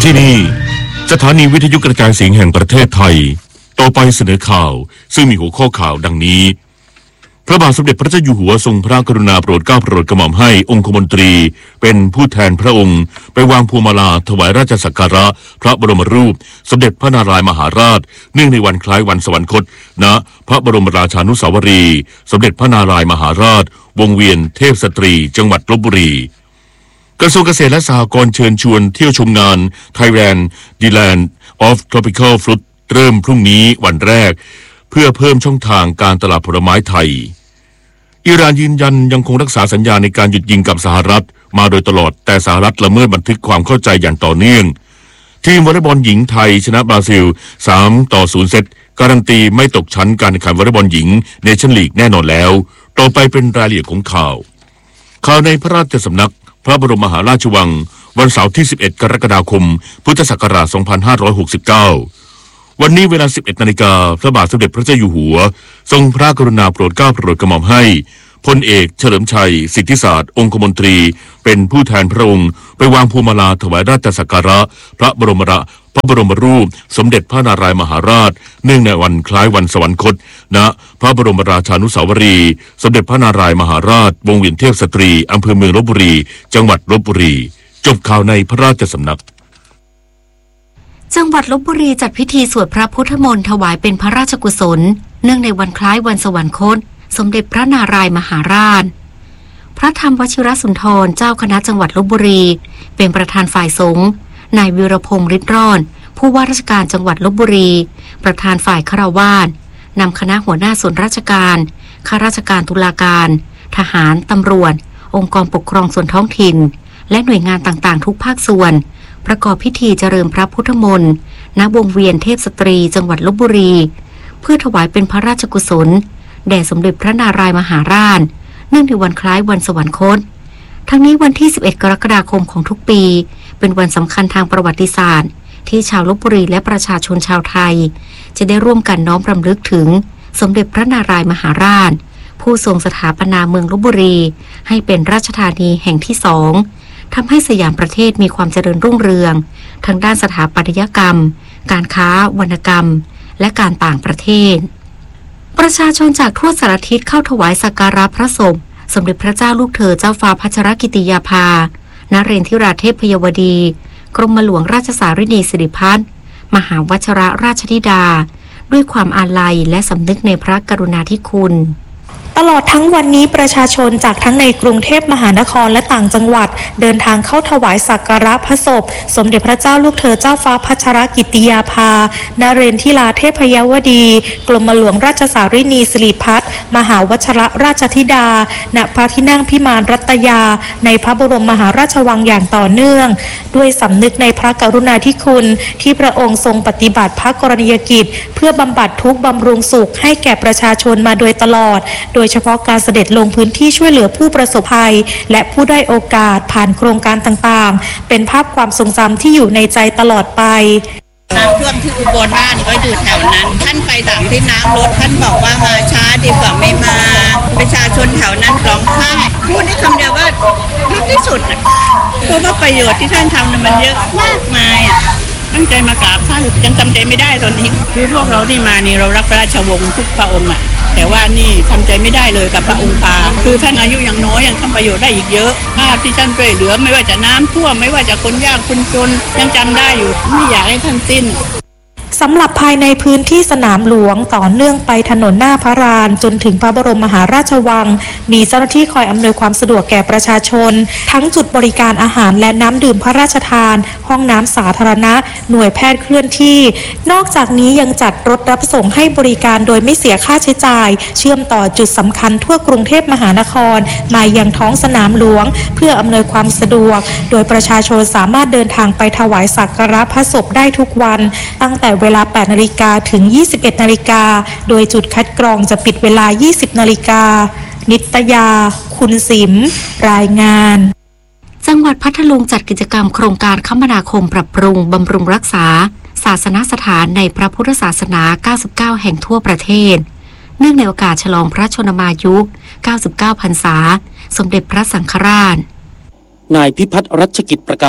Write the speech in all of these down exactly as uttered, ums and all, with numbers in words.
ที่นี่สถานีวิทยุกระจายเสียงแห่งประเทศไทยต่อไปเสนอข่าวซึ่งมีหัวข้อข่าวดังนี้พระบาทสมเด็จพระเจ้าอยู่หัวทรงพระกรุณาโปรดเกล้าโปรดกระหม่อมให้องคมนตรีเป็นผู้แทนพระองค์ไปวางพวงมาลาถวายราชสักการะพระบรมรูปสมเด็จพระนารายมหาราชเนื่องในวันคล้ายวันสวรรคตณพระบรมราชานุสาวรีย์สมเด็จพระนารายมหาราชวงเวียนเทพสตรีจังหวัดลพบุรีกระทรวงเกษตรและสหกรณ์เชิญชวนเที่ยวชมงาน Thailand The Land of Tropical Fruit เริ่มพรุ่งนี้วันแรกเพื่อเพิ่มช่องทางการตลาดผลไม้ไทยอิหร่านยืนยันยังคงรักษาสัญญาในการหยุดยิงกับสหรัฐมาโดยตลอดแต่สหรัฐละเมิดบันทึกความเข้าใจอย่างต่อเนื่องทีมวอลเลย์บอลหญิงไทยชนะบราซิลสามต่อศูนย์เซตการันตีไม่ตกชั้นการแข่งขันวอลเลย์บอลหญิงเนชั่นลีกแน่นอนแล้วต่อไปเป็นรายละเอียดของข่าวข่าวในพระราชสำนักพระบรมมหาราชวังวันเสาร์ที่สิบเอ็ดกรกฎาคมพุทธศักราชสองพันห้าร้อยหกสิบเก้าวันนี้เวลา สิบเอ็ดนาฬิกาพระบาทสมเด็จพระเจ้าอยู่หัวทรงพระกรุณาโปรดเกล้าโปรดกระหม่อมให้พลเอกเฉลิมชัยสิทธิศาสตร์องคมนตรีเป็นผู้แทนพระองค์ไปวางพวงมาลาถวายราชสักการะพระบรมราพระบรมรูปสมเด็จพระนารายมหาราชเนื่องในวันคล้ายวันสวรรคตณพระบรมราชานุสาวรีย์สมเด็จพระนารายมหาราชวงเวียนเทพสตรีอำเภอเมืองลพบุรีจังหวัดลพบุรีจบข่าวในพระราชสำนักจังหวัดลพบุรีจัดพิธีสวดพระพุทธมนต์ถวายเป็นพระราชกุศลเนื่องในวันคล้ายวันสวรรคตสมเด็จพระนารายมหาราชพระธรรมวชิรสุนทรเจ้าคณะจังหวัดลพบุรีเป็นประธานฝ่ายสงฆ์นายวีรพงษ์ฤทธิ์ร่อนผู้ว่าราชการจังหวัดลพบุรีประธานฝ่ายฆราวาสนำคณะหัวหน้าส่วนราชการข้าราชการตุลาการทหารตำรวจองค์กรปกครองส่วนท้องถิ่นและหน่วยงานต่างๆทุกภาคส่วนประกอบพิธีเจริญพระพุทธมนต์ณวงเวียนเทพสตรีจังหวัดลพบุรีเพื่อถวายเป็นพระราชกุศลแด่สมเด็จพระนารายมหาราชเนื่องในวันคล้ายวันสวรรคตทั้งนี้วันที่สิบเอ็ดกรกฎาคมของทุกปีเป็นวันสำคัญทางประวัติศาสตร์ที่ชาวลพบุรีและประชาชนชาวไทยจะได้ร่วมกันน้อมรำลึกถึงสมเด็จพระนารายมหาราชผู้ทรงสถาปนาเมืองลพบุรีให้เป็นราชธานีแห่งที่สองทำให้สยามประเทศมีความเจริญรุ่งเรืองทางด้านสถาปัตยกรรมการค้าวรรณกรรมและการต่างประเทศประชาชนจากทั่วสารทิศเข้าถวายสักการะพระศพสมเด็จพระเจ้าลูกเธอเจ้าฟ้าพัชรกิติยาภานเรนทิราเทพพยวดีกรมหลวงราชสารินีสิริพัฒน์มหาวชิรราชธิดาด้วยความอาลัยและสำนึกในพระกรุณาธิคุณตลอดทั้งวันนี้ประชาชนจากทั้งในกรุงเทพมหานครและต่างจังหวัดเดินทางเข้าถวายสักการะพระศพสมเด็จพระเจ้าลูกเธอเจ้าฟ้าพัชรกิติยาภานเรนทิราเทพพยวดีกรมหลวงราชสารินีสิริพัฒน์มหาวชิรราชธิดาณพระที่นั่งพิมานรัตยาในพระบรมมหาราชวังอย่างต่อเนื่องด้วยสำนึกในพระกรุณาธิคุณที่พระองค์ทรงปฏิบัติพระกรณียกิจเพื่อบำบัดทุกข์บำรุงสุขให้แก่ประชาชนมาโดยตลอดโดยเฉพาะการเสด็จลงพื้นที่ช่วยเหลือผู้ประสบภัยและผู้ได้โอกาสผ่านโครงการต่างๆเป็นภาพความทรงจำที่อยู่ในใจตลอดไปน้ำท่วมที่อุบลบ้านก็อยู่แถวนั้นท่านไปต่างที่น้ำลดท่านบอกว่ามาช้าดีกว่าไม่มาประชาชนแถวนั้นร้องไห้พูดได้คำเดียวว่าดีที่สุดเพราะว่าประโยชน์ที่ท่านทำมันเยอะมากมายตั้งใจมากราบท่านยังจำใจไม่ได้ตอนนี้คือพวกเราที่มานี่เรารักพระราชวงศ์ทุกพระองค์อ่ะแต่ว่านี่ทำใจไม่ได้เลยกับพระองค์ปาคือท่านอายุยังน้อยยังทำประโยชน์ได้อีกเยอะภาพที่ท่านช่วยเหลือไม่ว่าจะน้ำท่วมไม่ว่าจะคนยากคนจนยังจำได้อยู่ไม่อยากให้ท่านสิ้นสำหรับภายในพื้นที่สนามหลวงต่อเนื่องไปถนนหน้าพระลานจนถึงพระบรมมหาราชวังมีเจ้าหน้าที่คอยอำนวยความสะดวกแก่ประชาชนทั้งจุดบริการอาหารและน้ำดื่มพระราชทานห้องน้ำสาธารณะหน่วยแพทย์เคลื่อนที่นอกจากนี้ยังจัดรถรับส่งให้บริการโดยไม่เสียค่าใช้จ่ายเชื่อมต่อจุดสำคัญทั่วกรุงเทพมหานครมายังท้องสนามหลวงเพื่ออำนวยความสะดวกโดยประชาชนสามารถเดินทางไปถวายสักการะพระศพได้ทุกวันตั้งแต่เวลาแปดนาฬิกาถึงยี่สิบเอ็ดนาฬิกาโดยจุดคัดกรองจะปิดเวลายี่สิบนาฬิกานิตยาคุณสิมรายงานจังหวัดพัทลุงจัดกิจกรรมโครงการคมนาคมปรับปรุงบำรุงรักษาศาสนสถานในพระพุทธศาสนาเก้าสิบเก้าแห่งทั่วประเทศเนื่องในโอกาสฉลองพระชนมายุเก้าสิบเก้าพรรษาสมเด็จพระสังฆราชนายพิพัฒน์รัชกิจประการ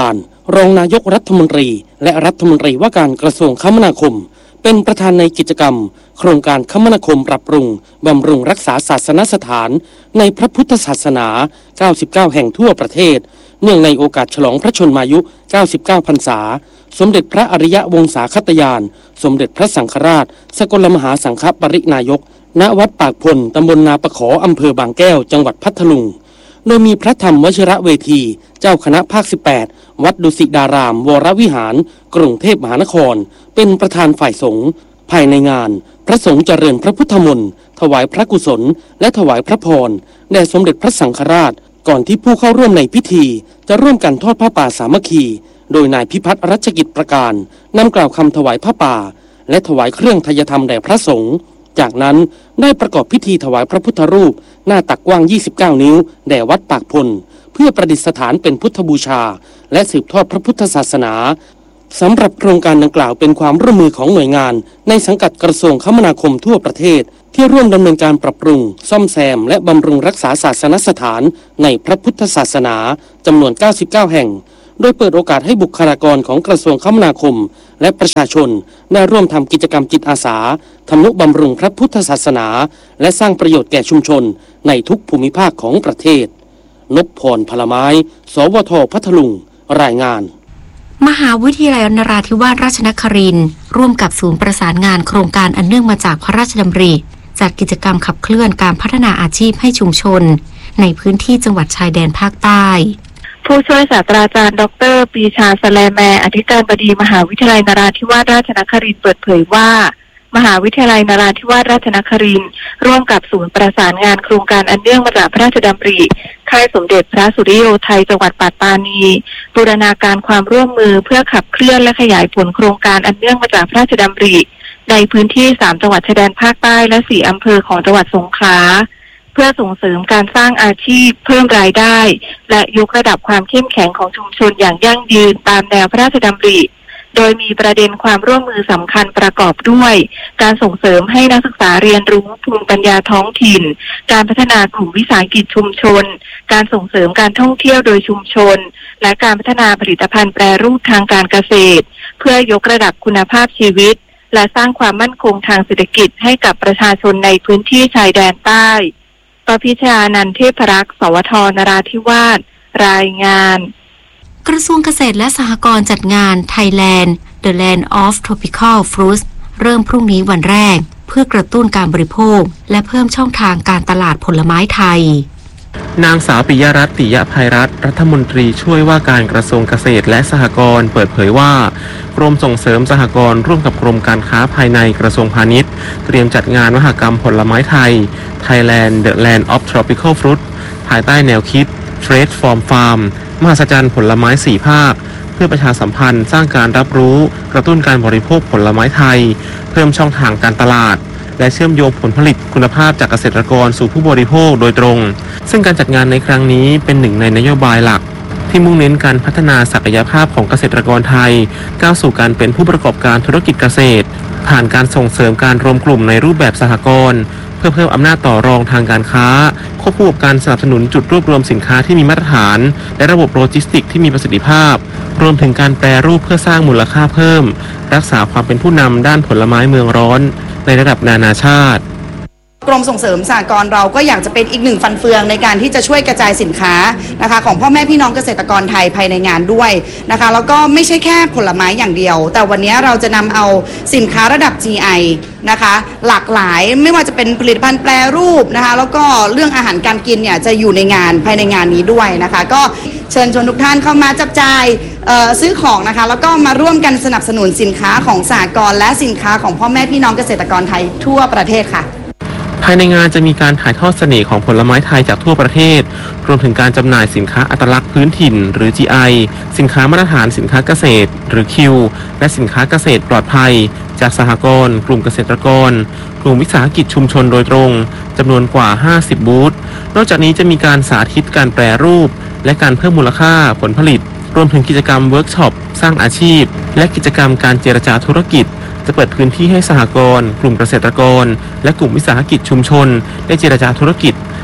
รองนายกรัฐมนตรีและรัฐมนตรีว่าการกระทรวงคมนาคมเป็นประธานในกิจกรรมโครงการคมนาคมปรับปรุงบำรุงรักษาศาสนสถานในพระพุทธศาสนาเก้าสิบเก้าแห่งทั่วประเทศเนื่องในโอกาสฉลองพระชนมายุเก้าสิบเก้าพรรษาสมเด็จพระอริยวงศาคตยานสมเด็จพระสังฆราชสกลมหาสังฆปรินายกณวัดปากพลตำบลนาปะขออำเภอบางแก้วจังหวัดพัทลุงโดยมีพระธรรมวชิระเวทีเจ้าคณะภาคสิบแปดวัดดุสิตารามวรวิหารกรุงเทพมหานครเป็นประธานฝ่ายสงฆ์ภายในงานพระสงฆ์เจริญพระพุทธมนต์ถวายพระกุศลและถวายพระพรแด่สมเด็จพระสังฆราชก่อนที่ผู้เข้าร่วมในพิธีจะร่วมกันทอดผ้าป่าสามัคคีโดยนายพิพัฒน์รัชกิจประการนำกล่าวคำถวายผ้าป่าและถวายเครื่องไทยธรรมแด่พระสงฆ์จากนั้นได้ประกอบพิธีถวายพระพุทธรูปหน้าตักกว้างยี่สิบเก้านิ้วแด่วัดปากพลเพื่อประดิษฐานเป็นพุทธบูชาและสืบทอดพระพุทธศาสนาสำหรับโครงการดังกล่าวเป็นความร่วมมือของหน่วยงานในสังกัดกระทรวงคมนาคมทั่วประเทศที่ร่วมดำเนินการปรับปรุงซ่อมแซมและบำรุงรักษาศาสนสถานในพระพุทธศาสนาจำนวนเก้าสิบเก้าแห่งโดยเปิดโอกาสให้บุคลากรของกระทรวงคมนาคมและประชาชนได้ร่วมทำกิจกรรมจิตอาสาทำนุบำรุงพระพุทธศาสนาและสร้างประโยชน์แก่ชุมชนในทุกภูมิภาคของประเทศนพพรพลไม้สวทพัทลุงรายงานมหาวิทยาลัยนราธิวาสราชนครินทร์ร่วมกับศูนย์ประสานงานโครงการอันเนื่องมาจากพระราชดำริจัดกิจกรรมขับเคลื่อนการพัฒนาอาชีพให้ชุมชนในพื้นที่จังหวัดชายแดนภาคใต้ผู้ช่วยศาสตราจารย์ดร.ปรีชาสแลแมอธิการบดีมหาวิทยาลัยนราธิวาสราชนครินทร์เปิดเผยว่ามหาวิทยาลัยนราธิวาสราชนครินทร์ร่วมกับศูนย์ประสานงานโครงการอันเนื่องมาจากพระราชดำริค่ายสมเด็จพระสุริโยไทยจังหวัดปัตตานีบูรณาการความร่วมมือเพื่อขับเคลื่อนและขยายผลโครงการอันเนื่องมาจากพระราชดำริในพื้นที่สามจังหวัดชายแดนภาคใต้และสี่อำเภอของจังหวัดสงขลาเพื่อส่งเสริมการสร้างอาชีพเพิ่มรายได้และยกระดับความเข้มแข็งของชุมชนอย่างยั่งยืนตามแนวพระราชดำริโดยมีประเด็นความร่วมมือสำคัญประกอบด้วยการส่งเสริมให้นักศึกษาเรียนรู้ภูมิปัญญาท้องถิ่นการพัฒนากลุ่มวิสาหกิจชุมชนการส่งเสริมการท่องเที่ยวโดยชุมชนและการพัฒนาผลิตภัณฑ์แปรรูปทางการเกษตรเพื่อยกระดับคุณภาพชีวิตและสร้างความมั่นคงทางเศรษฐกิจให้กับประชาชนในพื้นที่ชายแดนใต้ปพิชานันท์เทพรักษ์สวทนราธิวาสรายงานกระทรวงเกษตรและสหกรณ์จัดงาน Thailand The Land of Tropical Fruits เริ่มพรุ่งนี้วันแรกเพื่อกระตุ้นการบริโภคและเพิ่มช่องทางการตลาดผลไม้ไทยนางสาวปิยรัตน์ ติยภัยรัตน์รัฐมนตรีช่วยว่าการกระทรวงเกษตรและสหกรณ์เปิดเผยว่ากรมส่งเสริมสหกรณ์ร่วมกับกรมการค้าภายในกระทรวงพาณิชย์เตรียมจัดงานมหกรรมผลไม้ไทย Thailand The Land of Tropical Fruit ภายใต้แนวคิด Trade from Farm มหัศจรรย์ผลไม้สี่ภาคเพื่อประชาสัมพันธ์สร้างการรับรู้กระตุ้นการบริโภคผลไม้ไทยเพิ่มช่องทางการตลาดและเชื่อมโยงผลผลิตคุณภาพจากเกษตรกรสู่ผู้บริโภคโดยตรงซึ่งการจัดงานในครั้งนี้เป็นหนึ่งในนโยบายหลักที่มุ่งเน้นการพัฒนาศักยภาพของเกษตรกรไทยก้าวสู่การเป็นผู้ประกอบการธุรกิจเกษตรผ่านการส่งเสริมการรวมกลุ่มในรูปแบบสหกรณ์เพื่อเพิ่มอำนาจต่อรองทางการค้าควบคู่กับการสนับสนุนจุดรวบรวมสินค้าที่มีมาตรฐานและระบบโลจิสติกส์ที่มีประสิทธิภาพรวมถึงการแปรรูปเพื่อสร้างมูลค่าเพิ่มรักษาความเป็นผู้นำด้านผลไม้เมืองร้อนในระดับนานาชาติกรมส่งเสริมสหกรณ์เราก็อยากจะเป็นอีกหนึ่งฟันเฟืองในการที่จะช่วยกระจายสินค้านะคะของพ่อแม่พี่น้องเกษตรกรไทยภายในงานด้วยนะคะแล้วก็ไม่ใช่แค่ผลไม้อย่างเดียวแต่วันนี้เราจะนำเอาสินค้าระดับ จี ไอ นะคะหลากหลายไม่ว่าจะเป็นผลิตภัณฑ์แปรรูปนะคะแล้วก็เรื่องอาหารการกินเนี่ยจะอยู่ในงานภายในงานนี้ด้วยนะคะก็เชิญชวนทุกท่านเข้ามาจับจ่ายซื้อของนะคะแล้วก็มาร่วมกันสนับสนุนสินค้าของสหกรณ์และสินค้าของพ่อแม่พี่น้องเกษตรกรไทยทั่วประเทศค่ะภายในงานจะมีการถ่ายทอดเสน่ห์ของผลไม้ไทยจากทั่วประเทศรวมถึงการจำหน่ายสินค้าอัตลักษณ์พื้นถิ่นหรือ จี ไอ สินค้ามาตรฐานสินค้าเกษตรหรือ คิว และสินค้าเกษตรปลอดภัยจากสหกรณ์กลุ่มเกษตรกรกลุ่มวิสาหกิจชุมชนโดยตรงจำนวนกว่าห้าสิบบูธนอกจากนี้จะมีการสาธิตการแปรรูปและการเพิ่มมูลค่าผลผลิตรวมถึงกิจกรรมเวิร์กช็อปสร้างอาชีพและกิจกรรมการเจรจาธุรกิจจะเปิดพื้นที่ให้สหกรณ์กลุ่มเกษตรกรและกลุ่มวิสาหกิจชุมชนได้เจรจาธุรกิจ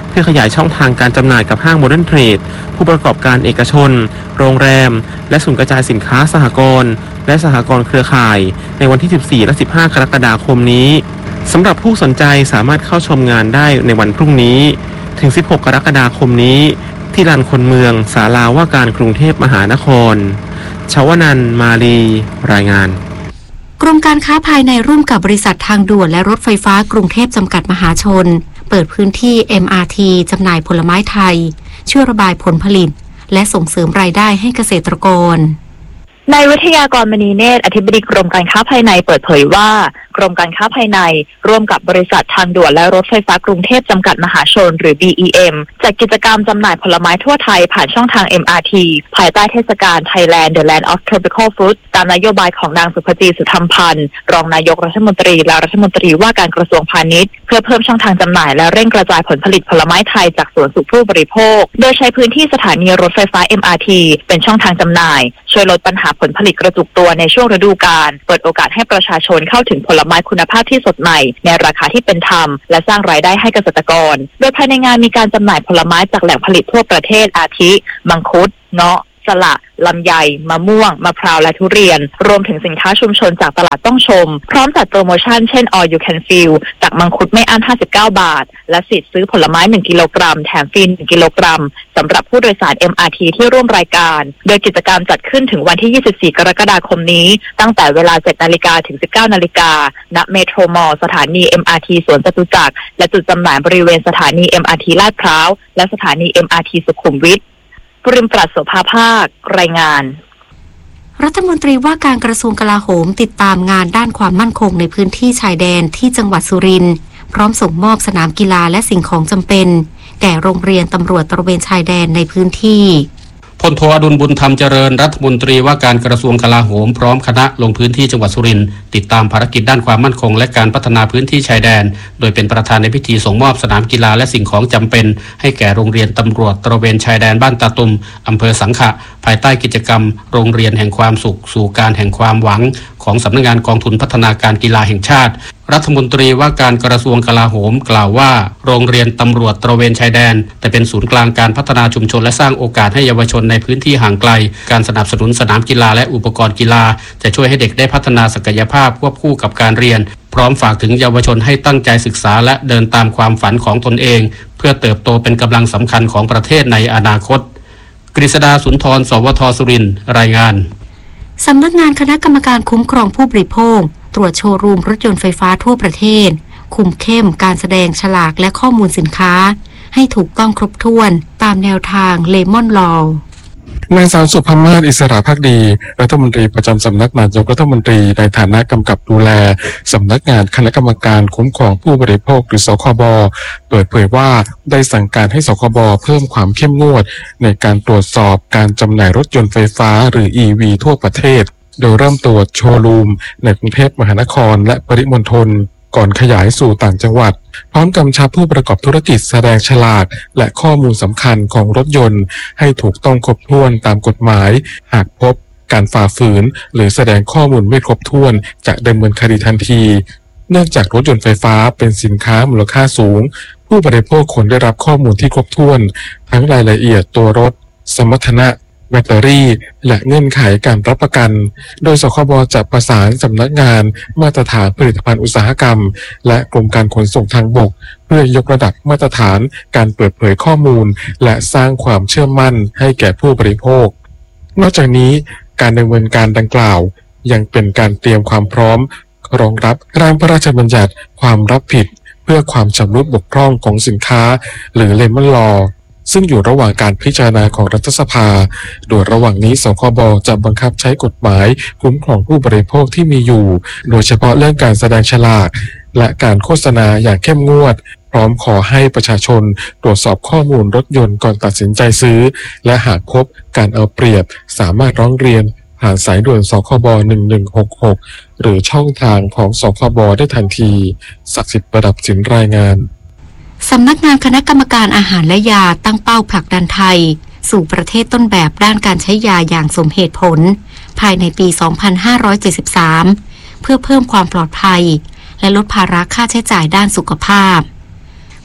เพื่อขยายช่องทางการจำหน่ายกับห้างโมเดิร์นเทรดผู้ประกอบการเอกชนโรงแรมและศูนย์กระจายสินค้าสหกรณ์และสหกรณ์เครือข่ายในวันที่สิบสี่และสิบห้ากรกฎาคมนี้สำหรับผู้สนใจสามารถเข้าชมงานได้ในวันพรุ่งนี้ถึงสิบหกกรกฎาคมนี้ที่ลานคนเมืองศาลาว่าการกรุงเทพมหานครชวนันท์มาลีรายงานกรมการค้าภายในร่วมกับบริษัททางด่วนและรถไฟฟ้ากรุงเทพจำกัดมหาชนเปิดพื้นที่ เอ็ม อาร์ ที จำหน่ายผลไม้ไทยช่วยระบายผลผลิตและส่งเสริมรายได้ให้เกษตรกรนายวิทยากรมณีเนตรอธิบดีกรมการค้าภายในเปิดเผยว่ากรมการค้าภายในร่วมกับบริษัททางด่วนและรถไฟฟ้ากรุงเทพจำกัดมหาชนหรือ บี อี เอ็ม จัดกิจกรรมจำหน่ายผลไม้ทั่วไทยผ่านช่องทาง เอ็ม อาร์ ที ภายใต้เทศกาล Thailand The Land of Tropical Fruit ตามนโยบายของนางสุภจีสุธรรมพันธ์รองนายกรัฐมนตรีและรัฐมนตรีว่าการกระทรวงพาณิชย์เพื่อเพิ่มช่องทางจำหน่ายและเร่งกระจายผลผลิตผลไม้ไทยจากสวนสู่ผู้บริโภคโดยใช้พื้นที่สถานีรถไฟฟ้า เอ็ม อาร์ ที เป็นช่องทางจำหน่ายช่วยลดปัญหาผลผลิตกระจุกตัวในช่วงฤดูกาลเปิดโอกาสให้ประชาชนเข้าถึงผลไม้คุณภาพที่สดใหม่ในราคาที่เป็นธรรมและสร้างรายได้ให้เกษตรกรโดยภายในงานมีการจำหน่ายผลไม้จากแหล่งผลิตทั่วประเทศอาทิมังคุดเงาะสละลำไยมะม่วงมะพร้าวและทุเรียนรวมถึงสินค้าชุมชนจากตลาดต้องชมพร้อมจัดโปรโมชั่นเช่น All You Can Feel จากมังคุดไม่อั้นห้าสิบเก้าบาทและสิทธิ์ซื้อผลไม้หนึ่งกิโลกรัมแถมฟรีหนึ่งกิโลกรัมสำหรับผู้โดยสาร เอ็ม อาร์ ที ที่ร่วมรายการโดยกิจกรรมจัดขึ้นถึงวันที่ยี่สิบสี่กรกฎาคมนี้ตั้งแต่เวลา เจ็ดนาฬิกา ถึง สิบเก้านาฬิกาณเมโทรมอลล์สถานี เอ็ม อาร์ ที สวนจตุจักรและจุดจำหน่ายบริเวณสถานี เอ็ม อาร์ ที ลาดพร้าวและสถานี เอ็ม อาร์ ที สุขุมวิทปริมปราศโสภาภาครายงานรัฐมนตรีว่าการกระทรวงกลาโหมติดตามงานด้านความมั่นคงในพื้นที่ชายแดนที่จังหวัดสุรินทร์พร้อมส่งมอบสนามกีฬาและสิ่งของจำเป็นแก่โรงเรียนตำรวจตระเวนชายแดนในพื้นที่พลโทอดุลบุญธรรมเจริญรัฐมนตรีว่าการกระทรวงกลาโหมพร้อมคณะลงพื้นที่จังหวัดสุรินทร์ติดตามภารกิจด้านความมั่นคงและการพัฒนาพื้นที่ชายแดนโดยเป็นประธานในพิธีส่งมอบสนามกีฬาและสิ่งของจำเป็นให้แก่โรงเรียนตำรวจตระเวนชายแดนบ้านตาตุมอำเภอสังขะภายใต้กิจกรรมโรงเรียนแห่งความสุขสู่การแห่งความหวังของสำนักงานกองทุนพัฒนาการกีฬาแห่งชาติรัฐมนตรีว่าการกระทรวงกลาโหมกล่าวว่าโรงเรียนตำรวจตระเวนชายแดนแต่เป็นศูนย์กลางการพัฒนาชุมชนและสร้างโอกาสให้เยาวชนในพื้นที่ห่างไกลการสนับสนุนสนามกีฬาและอุปกรณ์กีฬาจะช่วยให้เด็กได้พัฒนาศักยภาพควบคู่กับการเรียนพร้อมฝากถึงเยาวชนให้ตั้งใจศึกษาและเดินตามความฝันของตนเองเพื่อเติบโตเป็นกำลังสำคัญของประเทศในอนาคตกฤษดาสุนทรสวทสุรินทร์รายงานสำนักงานคณะกรรมการคุ้มครองผู้บริโภคตรวจโชว์รูมรถยนต์ไฟฟ้าทั่วประเทศคุมเข้มการแสดงฉลากและข้อมูลสินค้าให้ถูกต้องครบถ้วนตามแนวทางเลมอนลอว์นางสาวสุภมาศอิสระภักดีรัฐมนตรีประจำสำนักนายกรัฐมนตรีในฐานะกำกับดูแลสำนักงานคณะกรรมการคุ้มครองผู้บริโภคหรือสคบเปิดเผยว่าได้สั่งการให้สคบเพิ่มความเข้มงวดในการตรวจสอบการจำหน่ายรถยนต์ไฟฟ้าหรือ อี วี ทั่วประเทศโดยเริ่มตรวจโชว์รูมในกรุงเทพมหานครและปริมณฑลก่อนขยายสู่ต่างจังหวัดพร้อมกำชับผู้ประกอบธุรกิจแสดงฉลากและข้อมูลสำคัญของรถยนต์ให้ถูกต้องครบถ้วนตามกฎหมายหากพบการฝ่าฝืนหรือแสดงข้อมูลไม่ครบถ้วนจะดำเนินคดีทันทีเนื่องจากรถยนต์ไฟฟ้าเป็นสินค้ามูลค่าสูงผู้บริโภคควรได้รับข้อมูลที่ครบถ้วนทั้งรายละเอียดตัวรถสมรรถนะแบตเตอรี่และเงื่อนไขการรับประกันโดยสคบจะประสานสำนักงานมาตรฐานผลิตภัณฑ์อุตสาหกรรมและกรมการขนส่งทางบกเพื่อยกระดับมาตรฐานการเปิดเผยข้อมูลและสร้างความเชื่อมั่นให้แก่ผู้บริโภคนอกจากนี้การดำเนินการดังกล่าวยังเป็นการเตรียมความพร้อมรองรับร่างพระราชบัญญัติความรับผิดเพื่อความชำรุดบกพร่องของสินค้าหรือเลมอนลอว์ซึ่งอยู่ระหว่างการพิจารณาของรัฐสภาโดยระหว่างนี้สคบจะบังคับใช้กฎหมายคุ้มครองผู้บริโภคที่มีอยู่โดยเฉพาะเรื่องการแสดงฉลากและการโฆษณาอย่างเข้มงวดพร้อมขอให้ประชาชนตรวจสอบข้อมูลรถยนต์ก่อนตัดสินใจซื้อและหากพบการเอาเปรียบสามารถร้องเรียนผ่านสายด่วนสคบหนึ่งหนึ่งหกหกหรือช่องทางของสคบได้ทันทีศักดิ์สิทธิ์ประดับสินรายงานสำนักงานคณะกรรมการอาหารและยาตั้งเป้าผลักดันไทยสู่ประเทศต้นแบบด้านการใช้ยาอย่างสมเหตุผลภายในปี สองพันห้าร้อยเจ็ดสิบสาม เพื่อเพิ่มความปลอดภัยและลดภาระค่าใช้จ่ายด้านสุขภาพ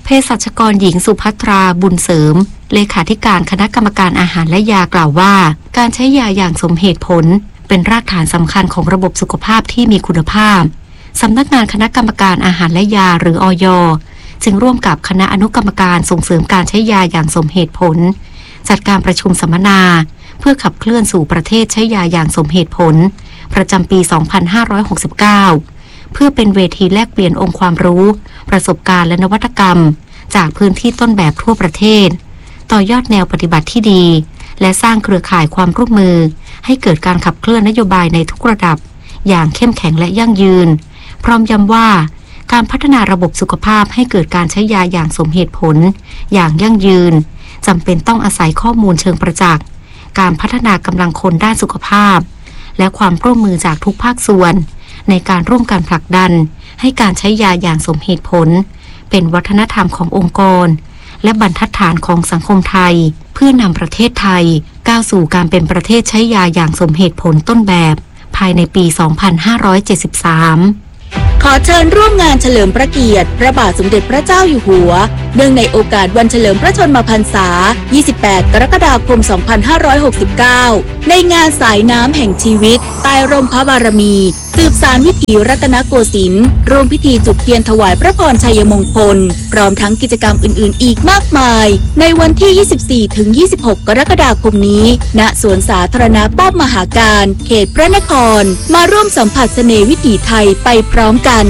เภสัชกรหญิงสุภัทราบุญเสริมเลขาธิการคณะกรรมการอาหารและยากล่าวว่าการใช้ยาอย่างสมเหตุผลเป็นรากฐานสำคัญของระบบสุขภาพที่มีคุณภาพสำนักงานคณะกรรมการอาหารและยาหรืออย.จึงร่วมกับคณะอนุกรรมการส่งเสริมการใช้ยาอย่างสมเหตุผลจัดการประชุมสัมมนาเพื่อขับเคลื่อนสู่ประเทศใช้ยาอย่างสมเหตุผลประจำปี สองพันห้าร้อยหกสิบเก้า เพื่อเป็นเวทีแลกเปลี่ยนองค์ความรู้ประสบการณ์และนวัตกรรมจากพื้นที่ต้นแบบทั่วประเทศต่อยอดแนวปฏิบัติที่ดีและสร้างเครือข่ายความร่วมมือให้เกิดการขับเคลื่อนนโยบายในทุกระดับอย่างเข้มแข็งและยั่งยืนพร้อมย้ำว่าการพัฒนาระบบสุขภาพให้เกิดการใช้ยาอย่างสมเหตุผลอย่างยั่งยืนจำเป็นต้องอาศัยข้อมูลเชิงประจักษ์การพัฒนากำลังคนด้านสุขภาพและความร่วมมือจากทุกภาคส่วนในการร่วมกันผลักดันให้การใช้ยาอย่างสมเหตุผลเป็นวัฒนธรรมขององค์กรและบรรทัดฐานของสังคมไทยเพื่อนำประเทศไทยก้าวสู่การเป็นประเทศใช้ยาอย่างสมเหตุผลต้นแบบภายในปี สองพันห้าร้อยเจ็ดสิบสามขอเชิญร่วมงานเฉลิมพระเกียรติพระบาทสมเด็จพระเจ้าอยู่หัวเนื่องในโอกาสวันเฉลิมพระชนมพรรษา ยี่สิบแปด กรกฎาคม สองพันห้าร้อยหกสิบเก้า ในงานสายน้ำแห่งชีวิตใต้ร่มพระบารมีสืบสานวิถีรัตนโกสินทร์ร่วมพิธีจุดเทียนถวายพระพรชัยมงคลพร้อมทั้งกิจกรรมอื่นๆอีกมากมายในวันที่ ยี่สิบสี่ถึงยี่สิบหก กรกฎาคมนี้ณสวนสาธารณะป้อมมหาการเขตพระนครมาร่วมสัมผัสเสน่ห์วิถีไทยไปพร้อมกัน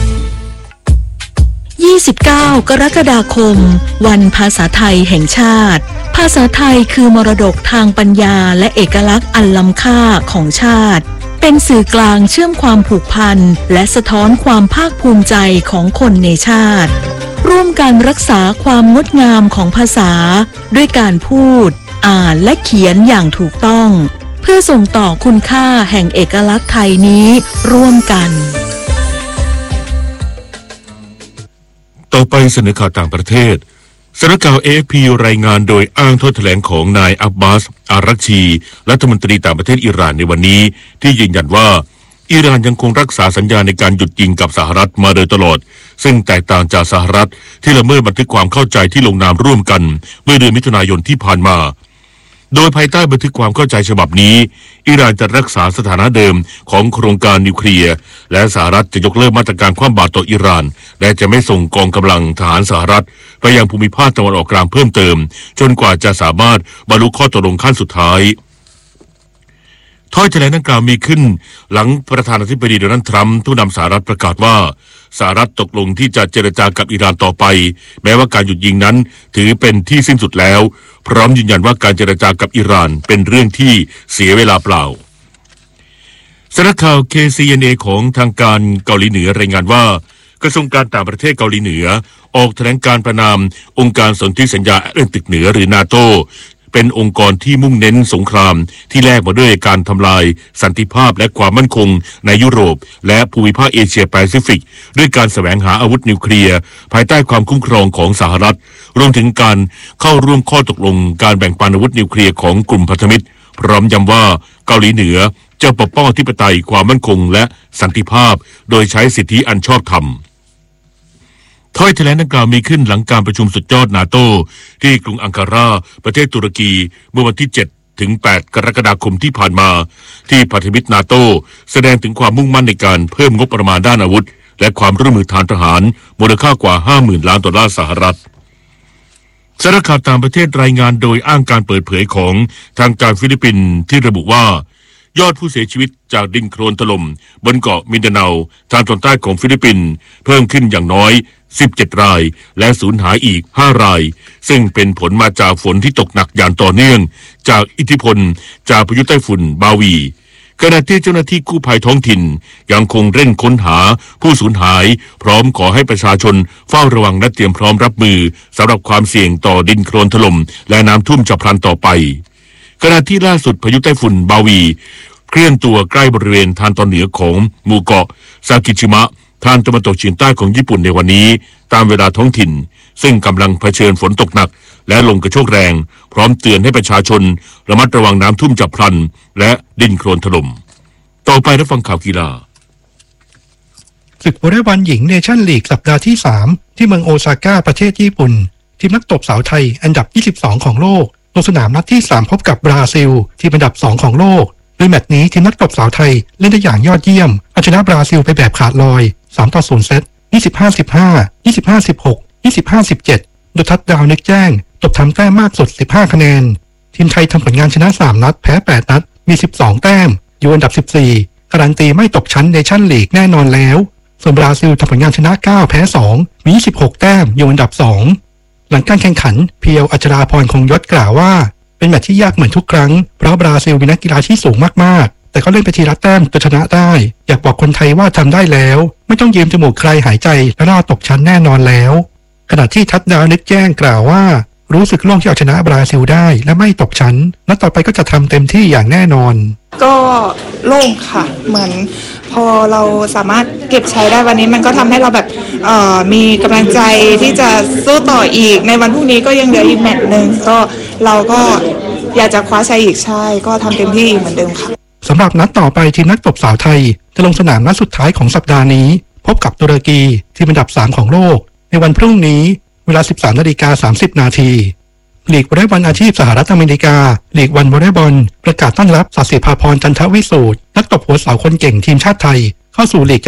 ยี่สิบเก้า กรกฎาคมวันภาษาไทยแห่งชาติภาษาไทยคือมรดกทางปัญญาและเอกลักษณ์อันล้ำค่าของชาติเป็นสื่อกลางเชื่อมความผูกพันและสะท้อนความภาคภูมิใจของคนในชาติร่วมกันรักษาความงดงามของภาษาด้วยการพูดอ่านและเขียนอย่างถูกต้องเพื่อส่งต่อคุณค่าแห่งเอกลักษณ์ไทยนี้ร่วมกันต่อไปเสนอข่าวต่างประเทศสำนักข่าว เอ เอฟ พี รายงานโดยอ้างถ้อยแถลงของนายอับบาส อารักชีรัฐมนตรีต่างประเทศอิหร่านในวันนี้ที่ยืนยันว่าอิหร่านยังคงรักษาสัญญาในการหยุดยิงกับสหรัฐมาโดยตลอดซึ่งแตกต่างจากสหรัฐที่ละเมิดบันทึกความเข้าใจที่ลงนามร่วมกันเมื่อเดือนมิถุนายนที่ผ่านมาโดยภายใต้บันทึกความเข้าใจฉบับนี้อิหร่านจะรักษาสถานะเดิมของโครงการนิวเคลียร์และสหรัฐจะยกเลิกมาตรการคว่ำบาตรต่ออิหร่านและจะไม่ส่งกองกำลังทหารสหรัฐไปยังภูมิภาคตะวันออกกลางเพิ่มเติมจนกว่าจะสามารถบรรลุข้อตกลงขั้นสุดท้ายถ้อยแถลงดังกล่าวมีขึ้นหลังประธานาธิบดีโดนัลด์ทรัมป์ผู้นำสหรัฐประกาศว่าสหรัฐตกลงที่จะเจรจากับอิหร่านต่อไปแม้ว่าการหยุดยิงนั้นถือเป็นที่สิ้นสุดแล้วพร้อมยืนยันว่าการเจรจากับอิหร่านเป็นเรื่องที่เสียเวลาเปล่าสำนักข่าว เค ซี เอ็น เอ ของทางการเกาหลีเหนือรายงานว่ากระทรวงการต่างประเทศเกาหลีเหนือออกแถลงการประณามองค์การสนธิสัญญาแอตแลนติกเหนือหรือนาโตเป็นองค์กรที่มุ่งเน้นสงครามที่แลกมาด้วยการทำลายสันติภาพและความมั่นคงในยุโรปและภูมิภาคเอเชียแปซิฟิกด้วยการแสวงหาอาวุธนิวเคลียร์ภายใต้ความคุ้มครองของสหรัฐรวมถึงการเข้าร่วมข้อตกลงการแบ่งปันอาวุธนิวเคลียร์ของกลุ่มพันธมิตรพร้อมย้ำว่าเกาหลีเหนือจะปกป้องอธิปไตยความมั่นคงและสันติภาพโดยใช้สิทธิอันชอบธรรมถ้อยแถลงดังกล่าวมีขึ้นหลังการประชุมสุดยอดนาโต้ที่กรุงอังการาประเทศตุรกีเมื่อวันที่เจ็ดถึงแปดกรกฎาคมที่ผ่านมาที่พันธมิตรนาโต้แสดงถึงความมุ่งมั่นในการเพิ่มงบประมาณด้านอาวุธและความร่วมมือทางทหารมูลค่ากว่า ห้าหมื่น ล้านดอลลาร์สหรัฐสำนักข่าวต่างประเทศรายงานโดยอ้างการเปิดเผยของทางการฟิลิปปินส์ที่ระบุว่ายอดผู้เสียชีวิตจากดินโคลนถล่มบนเกาะมินดาเนาทางตอนใต้ของฟิลิปปินส์เพิ่มขึ้นอย่างน้อยสิบเจ็ดรายและสูญหายอีกห้ารายซึ่งเป็นผลมาจากฝนที่ตกหนักอย่างต่อเนื่องจากอิทธิพลจากพายุไต้ฝุ่นบาวีขณะที่เจ้าหน้าที่กู้ภัยท้องถิ่นยังคงเร่งค้นหาผู้สูญหายพร้อมขอให้ประชาชนเฝ้าระวังและเตรียมพร้อมรับมือสำหรับความเสี่ยงต่อดินโคลนถล่มและน้ำท่วมฉับพลันต่อไปขณะที่ล่าสุดพายุไต้ฝุ่นบาวีเคลื่อนตัวใกล้บริเวณทางตอนเหนือของหมู่เกาะซากิชิมะทางตะวันตกเฉียงใต้ของญี่ปุ่นในวันนี้ตามเวลาท้องถิ่นซึ่งกำลังเผชิญฝนตกหนักและลมกระโชกแรงพร้อมเตือนให้ประชาชนระมัดระวังน้ำท่วมฉับพลันและดินโคลนถล่มต่อไปรับฟังข่าวกีฬาศึกวอลเลย์บอลหญิงเนชั่นลีกสัปดาห์ที่สามที่เมืองโอซาก้าประเทศญี่ปุ่นทีมนักตบสาวไทยอันดับยี่สิบสองของโลกลงสนามนัดที่สามพบกับบราซิลทีมอันดับสองของโลกโดยแมตช์นี้ทีมนักตบสาวไทยเล่นได้อย่างยอดเยี่ยมเอาชนะบราซิลไปแบบขาดลอยสามต่อศูนย์เซต ยี่สิบห้า สิบห้า ยี่สิบห้า สิบหก ยี่สิบห้า สิบเจ็ด โดยทัดดาวนึกแจ้งตบทำแต้มมากสุดสิบห้าคะแนนทีมไทยทำผลงานชนะสามนัดแพ้แปดนัดมีสิบสองแต้มอยู่อันดับสิบสี่การันตีไม่ตกชั้นเนชั่นลีกแน่นอนแล้วส่วนบราซิลทำผลงานชนะเก้าแพ้สองมียี่สิบหกแต้มอยู่อันดับสองหลังการแข่งขันเพียวอัชราพรคงยศกล่าวว่าเป็นแมตช์ที่ยากเหมือนทุกครั้งเพราะบราซิลมีนักกีฬาที่สูงมากๆแต่เขาเล่นไปทีละแต้มจนชนะได้อยากบอกคนไทยว่าทำได้แล้วไม่ต้องยืมจมูกใครหายใจและรอดตกชั้นแน่นอนแล้วขณะที่ทัดดาวนึกแจ้งกล่าวว่ารู้สึกโล่งที่เอาชนะบราซิลได้และไม่ตกชั้นและต่อไปก็จะทำเต็มที่อย่างแน่นอนก็โล่งค่ะเหมือนพอเราสามารถเก็บใช้ได้วันนี้มันก็ทำให้เราแบบเอ่อมีกำลังใจที่จะสู้ต่ออีกในวันพรุ่งนี้ก็ยังเหลืออีกแมตช์หนึ่งก็เราก็อยากจะคว้าชัยอีกใช่ก็ทำเต็มที่เหมือนเดิมค่ะสำหรับนัดต่อไปทีมนักตบสาวไทยจะลงสนามนัดสุดท้ายของสัปดาห์นี้พบกับตุรกีทีมอันดับสามของโลกในวันพรุ่งนี้เวลา สิบสามนาฬิกาสามสิบนาทีลีกวอลเลย์บอลอาชีพสหรัฐอเมริกาลีกวันวอลเลย์บอลประกาศต้อนรับศศิภาพรจันทวิสูตรนักตบหัวเสาคนเก่งทีมชาติไทยเข้าสู่ลีก